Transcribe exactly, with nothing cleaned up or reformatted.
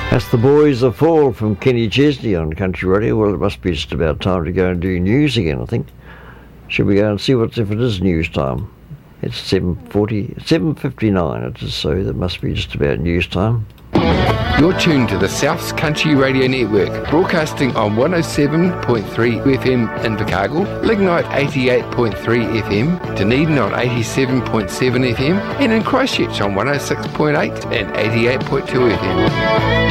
That's the Boys of Fall from Kenny Chesney on Country Radio. Well, it must be just about time to go and do news again, I think. Should we go and see what if it is news time? It's seven forty, seven fifty-nine. It is, so that must be just about news time. You're tuned to the South's Country Radio Network, broadcasting on one oh seven point three F M in Invercargill, Lignite eighty-eight point three F M, Dunedin on eighty-seven point seven F M, and in Christchurch on one oh six point eight and eighty-eight point two F M.